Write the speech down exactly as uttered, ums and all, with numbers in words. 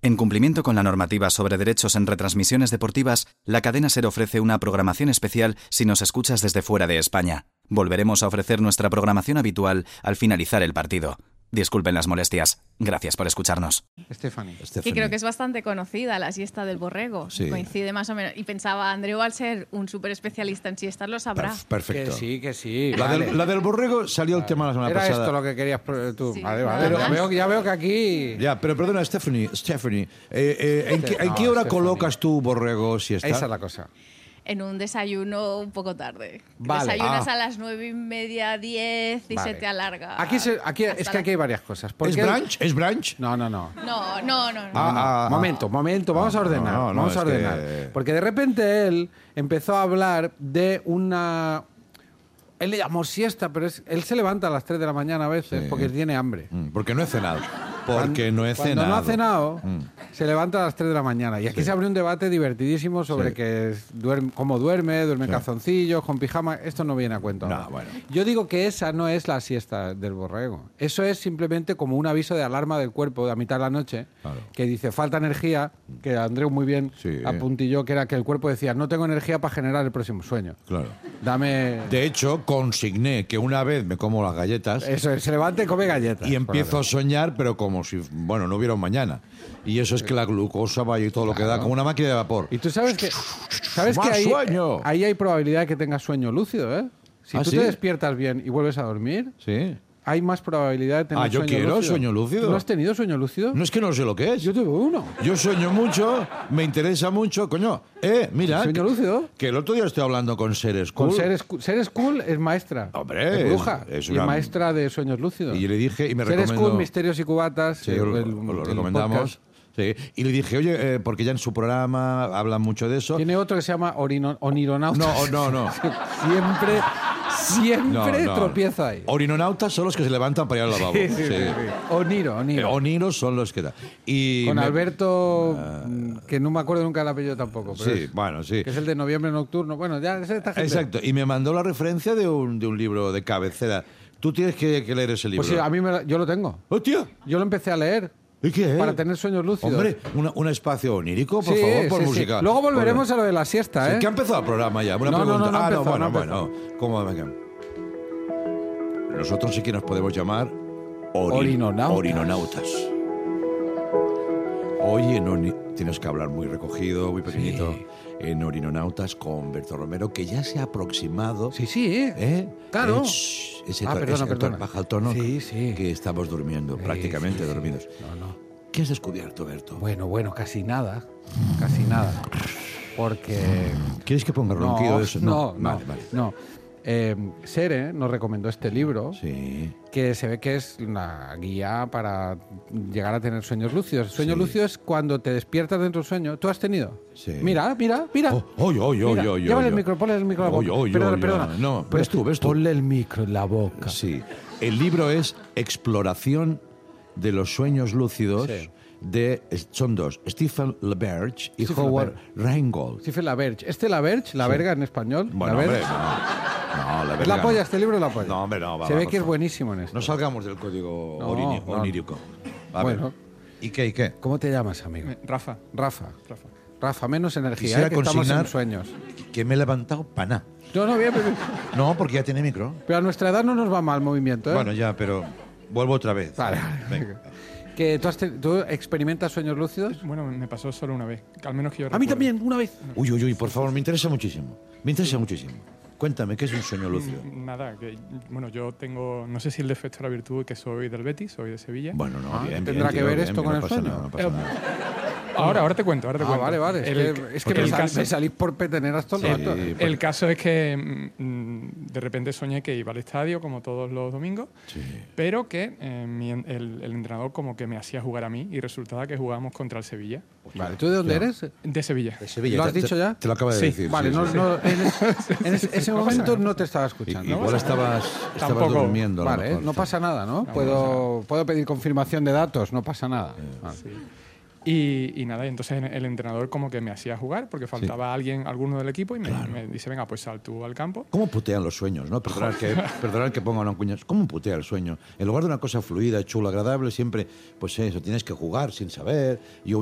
En cumplimiento con la normativa sobre derechos en retransmisiones deportivas, la cadena SER ofrece una programación especial si nos escuchas desde fuera de España. Volveremos a ofrecer nuestra programación habitual al finalizar el partido. Disculpen las molestias. Gracias por escucharnos. Stephanie. Que creo que es bastante conocida, la siesta del borrego. Sí. Coincide más o menos. Y pensaba, Andreu, al ser un súper especialista en siestas, lo sabrá. Perf- Perfecto. Que sí, que sí. La, vale. del, la del borrego salió el tema la semana Era pasada. esto lo que querías pro- tú. Sí, Vale, vale. nada Ya más. veo, ya veo que aquí... Ya, pero perdona, Stephanie, Stephanie eh, eh, ¿en, qué, en No, qué hora Stephanie. colocas tu borrego si está? Esa es la cosa. En un desayuno un poco tarde. Vale. Desayunas Ah. a las nueve y media, diez y Vale. se te alarga. Aquí, se- aquí hasta es que la- aquí hay varias cosas. ¿Es Porque- brunch? ¿Es brunch? No, no, no. No, no, no. no. Ah, No, ah, ah. momento, momento, vamos a ordenar. no, no, vamos a es que- ordenar. Porque de repente él empezó a hablar de una... Él le llamó siesta, pero es... él se levanta a las tres de la mañana a veces Sí. porque tiene hambre. Mm, Porque no he cenado. Porque no he Cuando cenado. no ha cenado, Mm. se levanta a las tres de la mañana. Y aquí Sí. se abrió un debate divertidísimo sobre Sí. que es- duerme, cómo duerme, duerme en Sí. calzoncillos, con pijama. Esto no viene a cuento. No, ahora. bueno. Yo digo que esa no es la siesta del borrego. Eso es simplemente como un aviso de alarma del cuerpo a mitad de la noche Claro. que dice falta energía, que Andreu muy bien Sí. apuntilló, que era que el cuerpo decía no tengo energía para generar el próximo sueño. Claro. Dame... De hecho, consigné que una vez me como las galletas Eso es, se levanta y come galletas. y empiezo a soñar, pero como si, bueno, no hubiera un mañana. Y eso es que la glucosa vaya y todo lo que da, como una máquina de vapor. Y tú sabes que, sabes que ¡Más ahí, sueño! ahí hay probabilidad de que tengas sueño lúcido, ¿eh? Si ¿Ah, tú sí? te despiertas bien y vuelves a dormir, Sí. hay más probabilidad de tener Ah, yo sueño quiero lúcido. sueño lúcido. ¿Tú no has tenido sueño lúcido? No es que no sé lo que es. Yo tuve uno. Yo sueño mucho, me interesa mucho, coño. Eh, mira. ¿Sueño que, lúcido? que el otro día estoy hablando con Seres Con Cool. Ser School. Ser School es maestra. Hombre, es bruja. es Y una- es maestra de sueños lúcidos. Y le dije, y me Ser recomendó. School, Misterios y Cubatas. Sí, el- lo, el- lo el recomendamos. podcast. Sí. Y le dije, oye, eh, porque ya en su programa hablan mucho de eso. Tiene otro que se llama Orino- Onironautas. No, no, no. siempre, siempre No, no. tropieza ahí. Orinonautas son los que se levantan para ir al lavabo. Sí, sí, sí, sí. Oniro, Eh, Oniro. Oniros son los que da. Y Con me- Alberto, mm, que no me acuerdo nunca el apellido tampoco. Pero Sí, es- bueno, sí. Que es el de Noviembre Nocturno. Bueno, ya es esta gente. Exacto. Y me mandó la referencia de un, de un libro de cabecera. Tú tienes que, que leer ese libro. Pues sí, a mí me la- yo lo tengo. ¡Hostia! Yo lo empecé a leer ¿Y qué es? para tener sueños lúcidos. Hombre, una- un espacio onírico, por Sí, favor, por sí, sí. música. Luego volveremos Por- a lo de la siesta, Sí, ¿eh? que ha empezado el programa ya. Una No, no, pregunta. no, no ha ah, empezado, no, no ha bueno, bueno. ¿Cómo me quedo? Nosotros sí que nos podemos llamar orin- Orinonautas. orinonautas. Hoy en Oni- tienes que hablar muy recogido, muy pequeñito. En Orinonautas con Berto Romero, que ya se ha aproximado. Sí, sí, ¿eh? ¿Eh? Claro. Eh, shh, ese Ah, to- perdona, ese perdona. tono, baja el tono. Sí, sí. Que estamos durmiendo, Sí, prácticamente sí, sí. dormidos. No, no. ¿Qué has descubierto, Berto? Bueno, bueno, casi nada. Casi nada. Porque... ¿Quieres que ponga ronquido de eso? No, no, Vale, vale. no. Eh, Sere nos recomendó este libro Sí. que se ve que es una guía para llegar a tener sueños lúcidos. Sueño Sí. lúcido es cuando te despiertas dentro del sueño. ¿Tú has tenido? Sí. Mira, mira, mira. Oh, oy, oy, oy, Mira, oy, llévale oy, el oy. micro, ponle el micro en la Oy, boca. oy, perdona, oy, perdona. oy. No, ves tú, ves tú. Ponle el micro en la boca. Sí. El libro es Exploración de los sueños lúcidos. Sí. De, son dos, Stephen LaBerge y Stephen Howard Rheingold. Stephen LaBerge. ¿Este LaBerge? ¿La verga en español? Bueno, ¿La hombre, verga? no. No, la ¿Es verga la polla? no. ¿Este libro es la polla? No, hombre, no. va, Se va, ve por que es favor. buenísimo en esto. No salgamos del código No, orini- no. onírico. A ver. Bueno. ¿Y qué, y qué? ¿Cómo te llamas, amigo? Eh, Rafa. Rafa. Rafa. Rafa, menos energía, Quisiera ¿eh? que estamos en consignar sueños. que me he levantado para nada. No, no, bien, bien. No, porque ya tiene micro. Pero a nuestra edad no nos va mal el movimiento, ¿eh? Bueno, ya, pero vuelvo otra vez. Vale. Venga. Que tú, has te- ¿Tú experimentas sueños lúcidos? Bueno, me pasó solo una vez. Al menos que yo A mí recuerde. también, una vez. Uy, uy, uy, por favor, me interesa muchísimo. Me interesa muchísimo. Cuéntame, ¿qué es un sueño lúcido? Mm, Nada, que bueno, yo tengo, no sé si el defecto de la virtud que soy del Betis, soy de Sevilla. Bueno, no, Ah, bien, ¿tendrá bien, que tío, ver bien, esto bien, con no el pasa sueño? nada, no pasa Eh, nada. Ahora, ahora te cuento, ahora te Ah, cuento. vale, vale. Es El- que, es que porque me, el sal- caso- me salís por peteneras todo el Sí, rato. sí. El caso es que mm, de repente soñé que iba al estadio como todos los domingos, Sí. pero que eh, mi en- el, el entrenador como que me hacía jugar a mí y resultaba que jugábamos contra el Sevilla. Vale, ¿tú de dónde eres? De Sevilla. De Sevilla. ¿Lo has Te- dicho te- ya? Te lo acaba de Sí. decir. Vale, sí, no, sí, sí. no, en, en ese, ese momento no te estaba escuchando. I- Igual estabas, estabas Tampoco. durmiendo. a lo Vale, mejor. no pasa nada, ¿no? Puedo, puedo pedir confirmación de datos, no pasa nada. Vale. Y, y nada, y entonces el entrenador como que me hacía jugar porque faltaba alguien, alguno del equipo y me, me dice, venga, pues sal tú al campo. ¿Cómo putean los sueños, no? Perdonad que, perdonad que ponga una cuña. ¿Cómo putea el sueño? En lugar de una cosa fluida, chula, agradable, siempre, pues eso, tienes que jugar sin saber. Yo